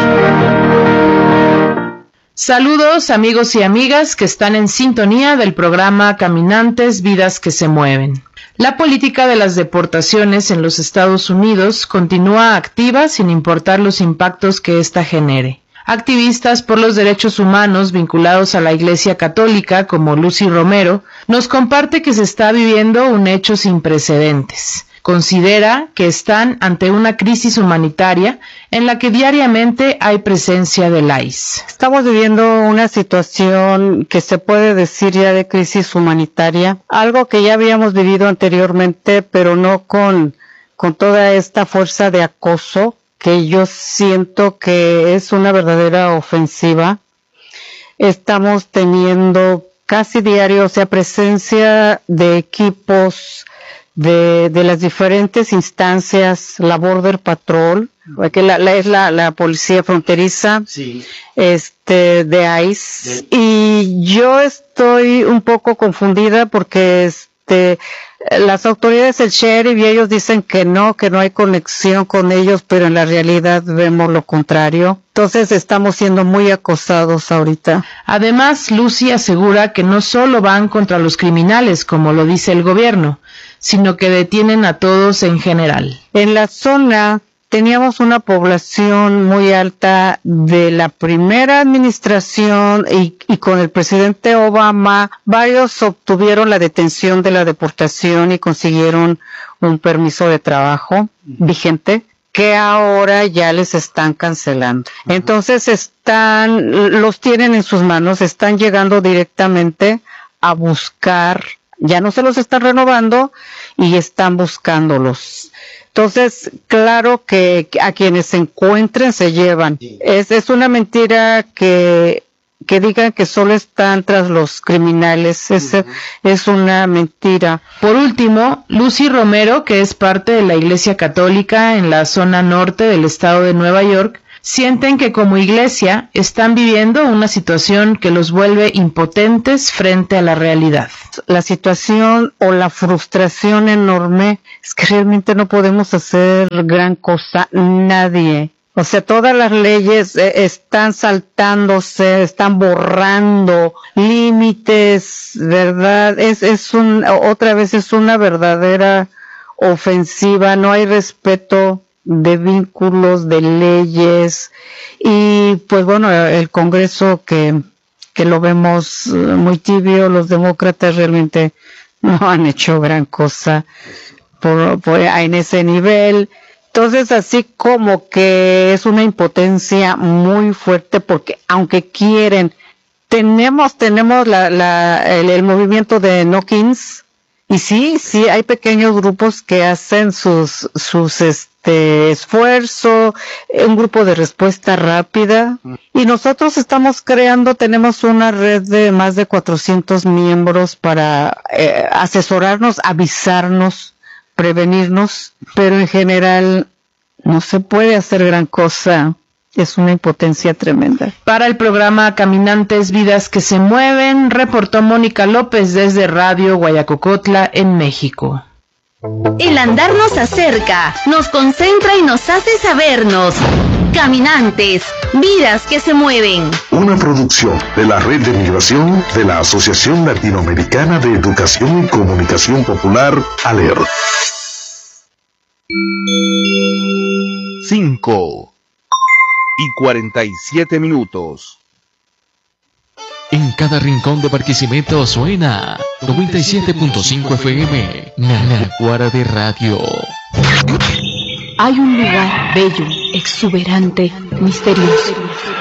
Saludos amigos y amigas que están en sintonía del programa Caminantes, Vidas que se Mueven. La política de las deportaciones en los Estados Unidos continúa activa sin importar los impactos que ésta genere. Activistas por los derechos humanos vinculados a la Iglesia Católica, como Lucy Romero, nos comparte que se está viviendo un hecho sin precedentes. Considera que están ante una crisis humanitaria en la que diariamente hay presencia del ICE. Estamos viviendo una situación que se puede decir ya de crisis humanitaria, algo que ya habíamos vivido anteriormente, pero no con toda esta fuerza de acoso, que yo siento que es una verdadera ofensiva. Estamos teniendo casi diario, o sea, presencia de equipos de las diferentes instancias, la Border Patrol, que es la policía fronteriza, sí, de ICE, y yo estoy un poco confundida porque las autoridades, el sheriff y ellos dicen que no hay conexión con ellos, pero en la realidad vemos lo contrario. Entonces estamos siendo muy acosados ahorita. Además, Lucy asegura que no solo van contra los criminales, como lo dice el gobierno, sino que detienen a todos en general. En la zona teníamos una población muy alta de la primera administración y con el presidente Obama, varios obtuvieron la detención de la deportación y consiguieron un permiso de trabajo vigente que ahora ya les están cancelando. Entonces los tienen en sus manos, están llegando directamente a buscar, ya no se los están renovando y están buscándolos. Entonces, claro que a quienes se encuentren se llevan. Es una mentira que digan que solo están tras los criminales. Es una mentira. Por último, Lucy Romero, que es parte de la Iglesia Católica en la zona norte del estado de Nueva York, sienten que como iglesia están viviendo una situación que los vuelve impotentes frente a la realidad. La situación o la frustración enorme es que realmente no podemos hacer gran cosa, nadie. O sea, todas las leyes están saltándose, están borrando límites, ¿verdad? Otra vez es una verdadera ofensiva, no hay respeto de vínculos, de leyes, y pues bueno, el Congreso que lo vemos muy tibio, los demócratas realmente no han hecho gran cosa en ese nivel. Entonces, así como que es una impotencia muy fuerte, porque aunque quieren, tenemos el movimiento de No Kings, y sí, hay pequeños grupos que hacen sus esfuerzo, un grupo de respuesta rápida, y nosotros tenemos una red de más de 400 miembros para asesorarnos, avisarnos, prevenirnos, pero en general no se puede hacer gran cosa. Es una impotencia tremenda. Para el programa Caminantes, Vidas que se Mueven, reportó Mónica López desde Radio Guayacocotla, en México. El andar nos acerca, nos concentra y nos hace sabernos. Caminantes, Vidas que se Mueven. Una producción de la Red de Migración de la Asociación Latinoamericana de Educación y Comunicación Popular, ALER. 5:47. En cada rincón de Barquisimeto suena 97.5 FM, Naguara de Radio. Hay un lugar bello, exuberante, misterioso.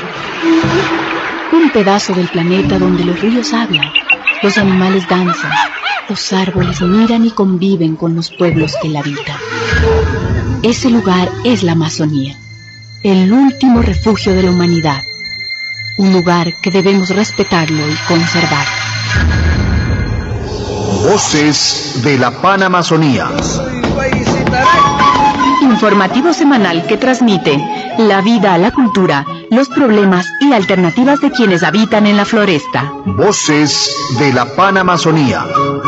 Un pedazo del planeta donde los ríos hablan, los animales danzan, los árboles miran y conviven con los pueblos que la habitan. Ese lugar es la Amazonía, el último refugio de la humanidad. Un lugar que debemos respetarlo y conservar. Voces de la Panamazonía. Informativo semanal que transmite la vida, la cultura, los problemas y alternativas de quienes habitan en la floresta. Voces de la Panamazonía.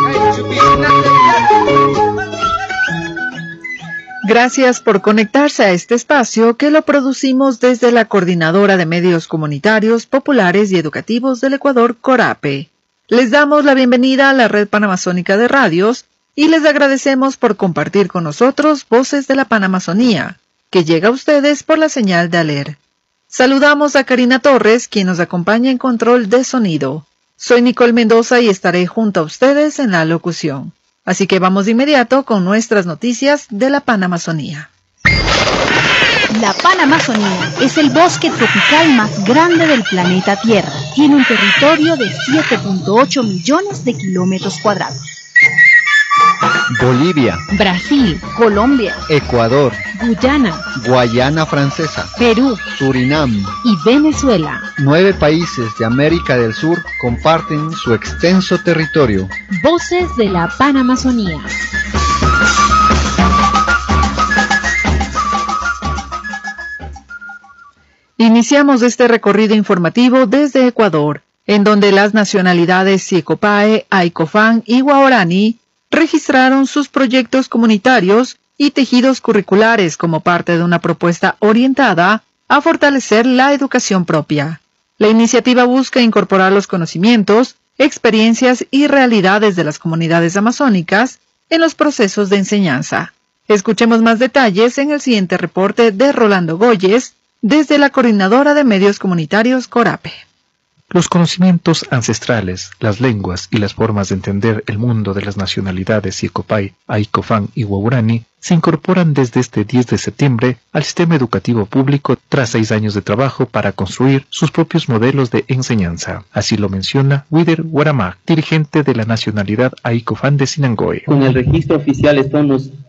Gracias por conectarse a este espacio que lo producimos desde la Coordinadora de Medios Comunitarios, Populares y Educativos del Ecuador, CORAPE. Les damos la bienvenida a la Red Panamazónica de Radios y les agradecemos por compartir con nosotros Voces de la Panamazonía, que llega a ustedes por la señal de ALER. Saludamos a Karina Torres, quien nos acompaña en control de sonido. Soy Nicole Mendoza y estaré junto a ustedes en la locución. Así que vamos de inmediato con nuestras noticias de la Panamazonía. La Panamazonía es el bosque tropical más grande del planeta Tierra. Tiene un territorio de 7.8 millones de kilómetros cuadrados. Bolivia, Brasil, Colombia, Ecuador, Guyana, Guayana Francesa, Perú, Surinam y Venezuela. 9 países de América del Sur comparten su extenso territorio. Voces de la Panamazonía. Iniciamos este recorrido informativo desde Ecuador, en donde las nacionalidades Siecopae, Aicofán y Guaorani registraron sus proyectos comunitarios y tejidos curriculares como parte de una propuesta orientada a fortalecer la educación propia. La iniciativa busca incorporar los conocimientos, experiencias y realidades de las comunidades amazónicas en los procesos de enseñanza. Escuchemos más detalles en el siguiente reporte de Rolando Goyes, desde la Coordinadora de Medios Comunitarios CORAPE. Los conocimientos ancestrales, las lenguas y las formas de entender el mundo de las nacionalidades Siecopae, Aicofán y Guaorani se incorporan desde este 10 de septiembre al sistema educativo público tras 6 años de trabajo para construir sus propios modelos de enseñanza. Así lo menciona Wider Guaramá, dirigente de la nacionalidad Aicofán de Sinangoe. Con el registro oficial esto nos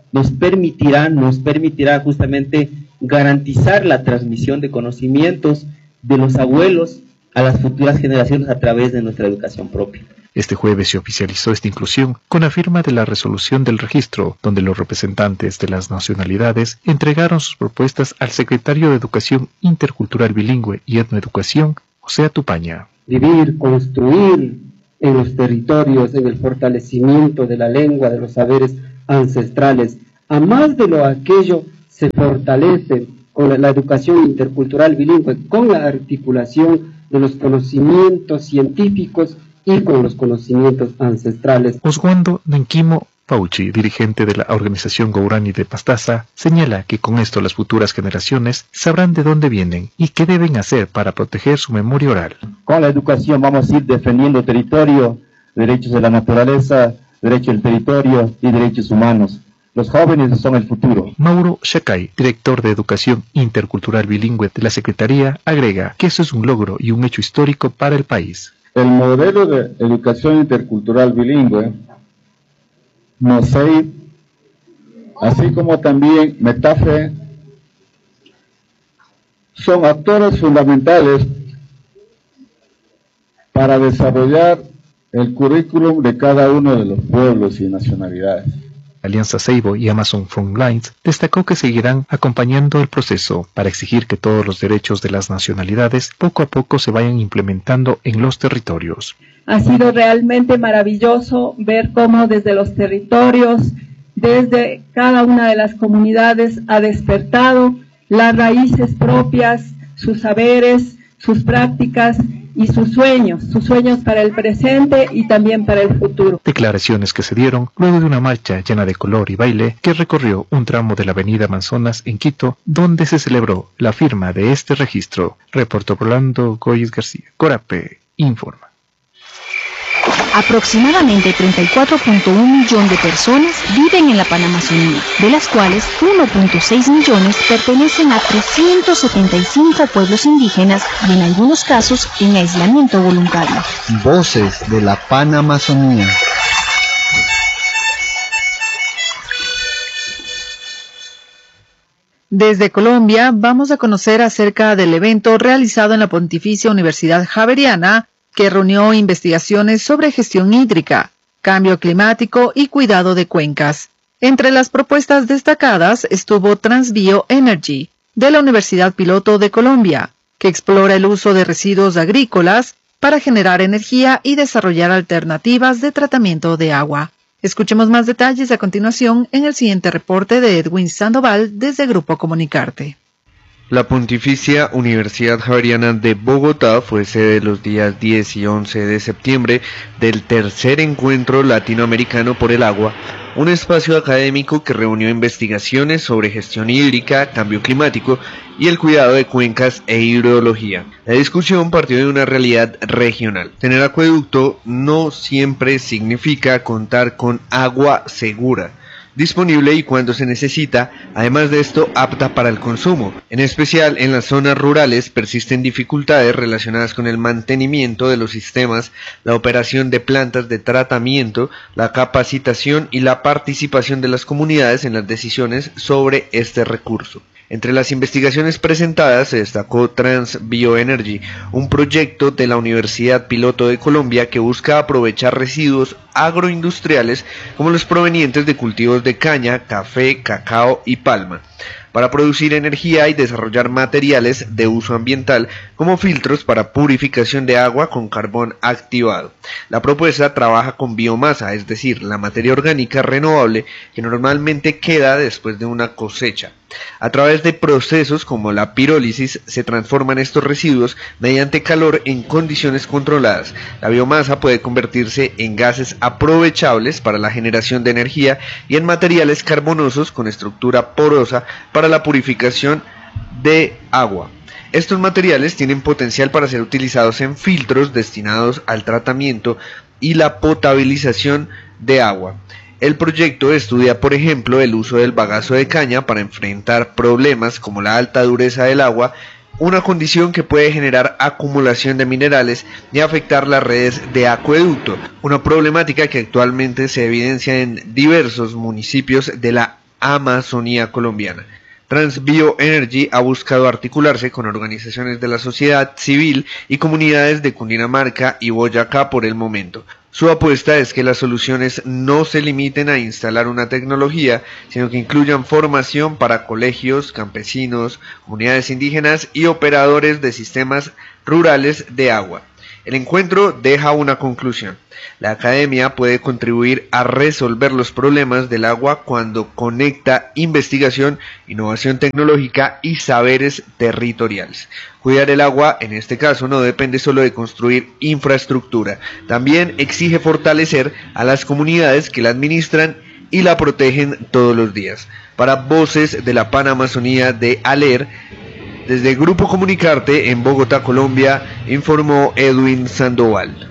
nos permitirá justamente garantizar la transmisión de conocimientos de los abuelos a las futuras generaciones a través de nuestra educación propia. Este jueves se oficializó esta inclusión con la firma de la resolución del registro, donde los representantes de las nacionalidades entregaron sus propuestas al secretario de Educación Intercultural Bilingüe y Etnoeducación, José Atupaña. Vivir, construir en los territorios, en el fortalecimiento de la lengua, de los saberes ancestrales. A más de lo aquello se fortalece con la educación intercultural bilingüe, con la articulación de los conocimientos científicos y con los conocimientos ancestrales. Oswaldo Nanquimo Fauci, dirigente de la organización Guarani de Pastaza, señala que con esto las futuras generaciones sabrán de dónde vienen y qué deben hacer para proteger su memoria oral. Con la educación vamos a ir defendiendo territorio, derechos de la naturaleza, derecho del territorio y derechos humanos. Los jóvenes son el futuro. Mauro Shacay, director de Educación Intercultural Bilingüe de la Secretaría, agrega que eso es un logro y un hecho histórico para el país. El modelo de educación intercultural bilingüe, MOSEI, así como también METAFE, son actores fundamentales para desarrollar el currículum de cada uno de los pueblos y nacionalidades. Alianza Seibo y Amazon Frontlines destacó que seguirán acompañando el proceso para exigir que todos los derechos de las nacionalidades poco a poco se vayan implementando en los territorios. Ha sido realmente maravilloso ver cómo desde los territorios, desde cada una de las comunidades ha despertado las raíces propias, sus saberes, sus prácticas y sus sueños para el presente y también para el futuro. Declaraciones que se dieron luego de una marcha llena de color y baile que recorrió un tramo de la avenida Amazonas en Quito, donde se celebró la firma de este registro. Reportó Rolando Goyes García. Corape informa. Aproximadamente 34.1 millón de personas viven en la Panamazonía, de las cuales 1.6 millones pertenecen a 375 pueblos indígenas y en algunos casos en aislamiento voluntario. Voces de la Panamazonía. Desde Colombia vamos a conocer acerca del evento realizado en la Pontificia Universidad Javeriana, que reunió investigaciones sobre gestión hídrica, cambio climático y cuidado de cuencas. Entre las propuestas destacadas estuvo Transbio Energy, de la Universidad Piloto de Colombia, que explora el uso de residuos agrícolas para generar energía y desarrollar alternativas de tratamiento de agua. Escuchemos más detalles a continuación en el siguiente reporte de Edwin Sandoval desde Grupo Comunicarte. La Pontificia Universidad Javeriana de Bogotá fue sede los días 10 y 11 de septiembre del tercer encuentro latinoamericano por el agua, un espacio académico que reunió investigaciones sobre gestión hídrica, cambio climático y el cuidado de cuencas e hidrología. La discusión partió de una realidad regional. Tener acueducto no siempre significa contar con agua segura, disponible y cuando se necesita, además de esto apta para el consumo. En especial en las zonas rurales persisten dificultades relacionadas con el mantenimiento de los sistemas, la operación de plantas de tratamiento, la capacitación y la participación de las comunidades en las decisiones sobre este recurso. Entre las investigaciones presentadas se destacó Transbioenergy, un proyecto de la Universidad Piloto de Colombia que busca aprovechar residuos agroindustriales como los provenientes de cultivos de caña, café, cacao y palma, para producir energía y desarrollar materiales de uso ambiental como filtros para purificación de agua con carbón activado. La propuesta trabaja con biomasa, es decir, la materia orgánica renovable que normalmente queda después de una cosecha. A través de procesos como la pirólisis se transforman estos residuos mediante calor en condiciones controladas. La biomasa puede convertirse en gases aprovechables para la generación de energía y en materiales carbonosos con estructura porosa para la purificación de agua. Estos materiales tienen potencial para ser utilizados en filtros destinados al tratamiento y la potabilización de agua. El proyecto estudia, por ejemplo, el uso del bagazo de caña para enfrentar problemas como la alta dureza del agua, una condición que puede generar acumulación de minerales y afectar las redes de acueducto, una problemática que actualmente se evidencia en diversos municipios de la Amazonía colombiana. Transbioenergy ha buscado articularse con organizaciones de la sociedad civil y comunidades de Cundinamarca y Boyacá por el momento. Su apuesta es que las soluciones no se limiten a instalar una tecnología, sino que incluyan formación para colegios, campesinos, comunidades indígenas y operadores de sistemas rurales de agua. El encuentro deja una conclusión. La academia puede contribuir a resolver los problemas del agua cuando conecta investigación, innovación tecnológica y saberes territoriales. Cuidar el agua, en este caso, no depende solo de construir infraestructura, también exige fortalecer a las comunidades que la administran y la protegen todos los días. Para Voces de la Panamazonía de ALER, desde Grupo Comunicarte en Bogotá, Colombia, informó Edwin Sandoval.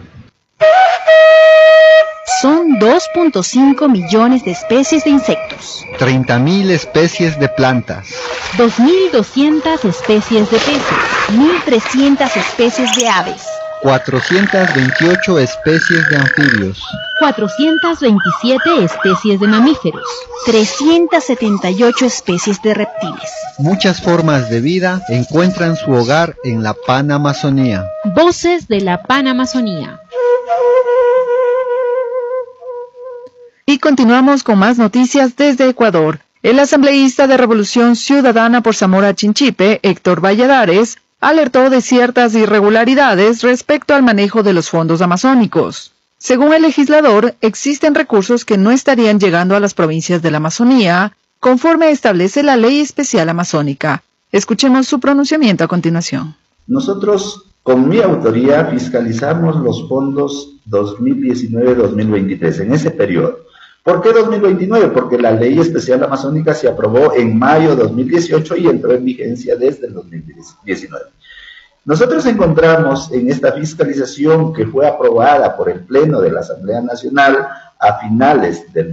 Son 2.5 millones de especies de insectos, 30.000 especies de plantas, 2.200 especies de peces, 1.300 especies de aves, 428 especies de anfibios, 427 especies de mamíferos, 378 especies de reptiles. Muchas formas de vida encuentran su hogar en la Panamazonía. Voces de la Panamazonía. Y continuamos con más noticias desde Ecuador. El asambleísta de Revolución Ciudadana por Zamora Chinchipe, Héctor Valladares, alertó de ciertas irregularidades respecto al manejo de los fondos amazónicos. Según el legislador, existen recursos que no estarían llegando a las provincias de la Amazonía, conforme establece la Ley Especial Amazónica. Escuchemos su pronunciamiento a continuación. Nosotros, con mi autoría, fiscalizamos los fondos 2019-2023, en ese periodo. ¿Por qué 2029? Porque la Ley Especial Amazónica se aprobó en mayo de 2018 y entró en vigencia desde el 2019. Nosotros encontramos en esta fiscalización que fue aprobada por el Pleno de la Asamblea Nacional a finales del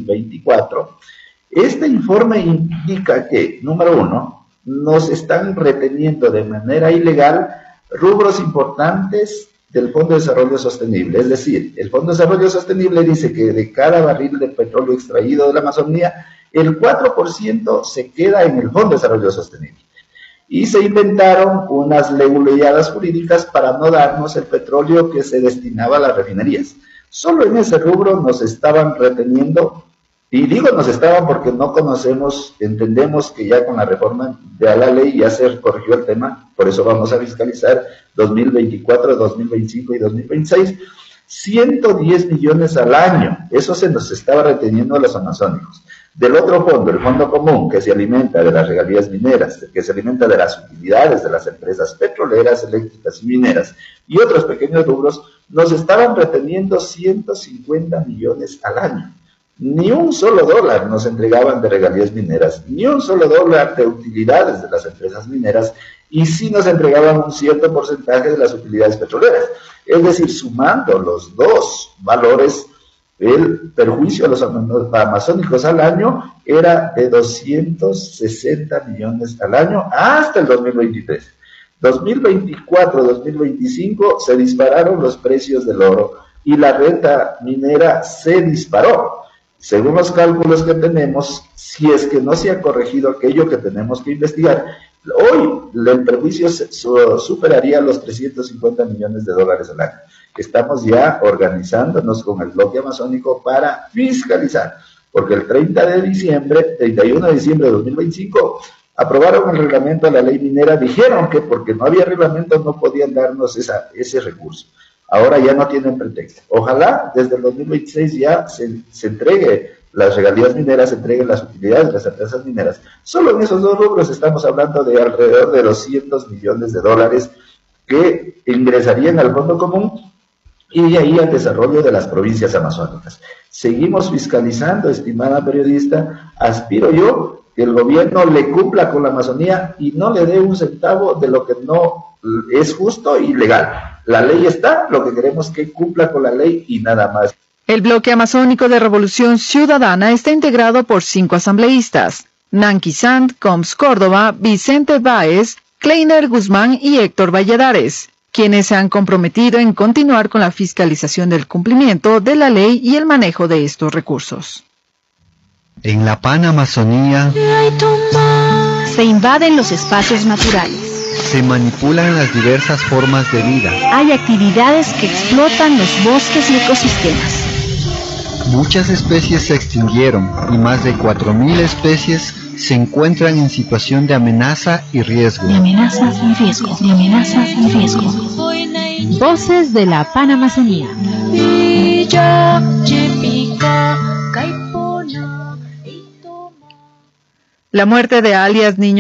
2024, este informe indica que, número uno, nos están reteniendo de manera ilegal rubros importantes del Fondo de Desarrollo Sostenible. Es decir, el Fondo de Desarrollo Sostenible dice que de cada barril de petróleo extraído de la Amazonía, el 4% se queda en el Fondo de Desarrollo Sostenible. Y se inventaron unas leguleyadas jurídicas para no darnos el petróleo que se destinaba a las refinerías. Solo en ese rubro nos estaban reteniendo, y digo nos estaban porque no conocemos, entendemos que ya con la reforma de la ley ya se corrigió el tema, por eso vamos a fiscalizar 2024, 2025 y 2026, 110 millones al año, eso se nos estaba reteniendo a los amazónicos. Del otro fondo, el fondo común, que se alimenta de las regalías mineras, que se alimenta de las utilidades de las empresas petroleras, eléctricas y mineras, y otros pequeños rubros, nos estaban reteniendo 150 millones al año. Ni un solo dólar nos entregaban de regalías mineras, ni un solo dólar de utilidades de las empresas mineras, y sí nos entregaban un cierto porcentaje de las utilidades petroleras. Es decir, sumando los dos valores, el perjuicio a los amazónicos al año era de 260 millones al año hasta el 2023. 2024-2025 se dispararon los precios del oro y la renta minera se disparó. Según los cálculos que tenemos, si es que no se ha corregido aquello que tenemos que investigar, hoy el perjuicio superaría los 350 millones de dólares al año. Estamos ya organizándonos con el bloque amazónico para fiscalizar, porque el 31 de diciembre de 2025 aprobaron el reglamento de la ley minera, dijeron que porque no había reglamento no podían darnos ese recurso. Ahora ya no tienen pretexto. Ojalá desde el 2026 ya se entregue las regalías mineras, se entreguen las utilidades de las empresas mineras. Solo en esos dos rubros estamos hablando de alrededor de 200 millones de dólares que ingresarían al fondo común y de ahí al desarrollo de las provincias amazónicas. Seguimos fiscalizando, estimada periodista, aspiro yo que el gobierno le cumpla con la Amazonía y no le dé un centavo de lo que no es justo y legal. La ley está, lo que queremos es que cumpla con la ley y nada más. El bloque amazónico de Revolución Ciudadana está integrado por 5 asambleístas: Nancy Sant, Coms Córdoba, Vicente Báez, Kleiner Guzmán y Héctor Valladares, quienes se han comprometido en continuar con la fiscalización del cumplimiento de la ley y el manejo de estos recursos. En la Panamazonía Se invaden los espacios naturales. se manipulan las diversas formas de vida. Hay actividades que explotan los bosques y ecosistemas. Muchas especies se extinguieron y más de 4.000 especies se encuentran en situación de amenaza y riesgo. De amenazas y riesgo. De amenazas y riesgo. Voces de la Panamazonía. La muerte de alias Niño